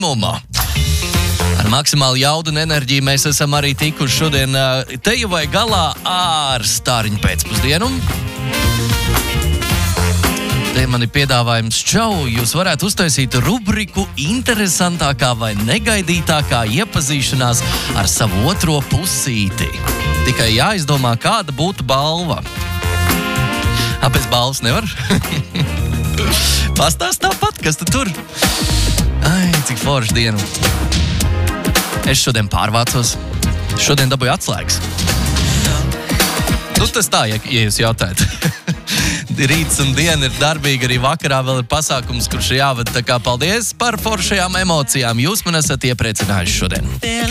Mumā. Ar maksimālu jaudu un enerģiju mēs esam arī tikuši šodien te jau vai galā ar stārņu pēcpusdienu. Te man ir piedāvājums čau, jūs varētu uztaisīt rubriku interesantākā vai negaidītākā iepazīšanās ar savu otro pusīti. Tikai jāizdomā, kāda būtu balva. Bez balvas nevar? Pastāst tāpat, kas tu tur? Ai, cik forša diena. Es šodien pārvācos. Šodien dabūju atslēgas. Nu, tas tā, ja jūs jautājat. Rīts un diena ir darbīga, arī vakarā vēl ir pasākums, kurš ir jāvada. Tā kā paldies par foršajām emocijām. Jūs man esat iepriecinājuši šodien.